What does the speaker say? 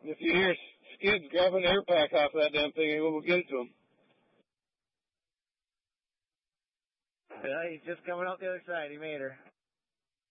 If you hear Skids grabbing the air pack off that damn thing, we'll get it to him. Yeah, he's just coming out the other side. He made her.